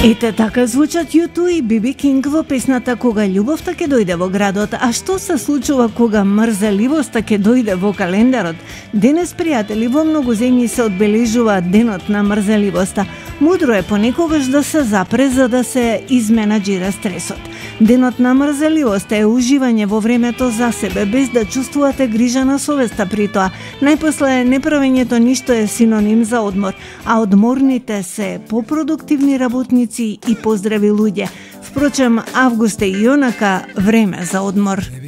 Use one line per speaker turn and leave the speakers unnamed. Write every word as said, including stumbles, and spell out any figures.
Ете така звучат Ю ту и Би Би Кинг во песната Кога љубовта ќе дојде во градот. А што се случува кога мрзеливоста ќе дојде во календарот? Денес, пријатели, во многу земји се одбележува денот на мрзеливоста. Мудро е понекогаш да се запре за да се изменаџира стресот. Денот на мрзеливоста е уживање во времето за себе, без да чувствувате грижа на совеста при тоа. Најпосле, неправењето ништо е синоним за одмор, а одморните се попродуктивни работници и поздрави луѓе. Впрочем, август е и онака време за одмор.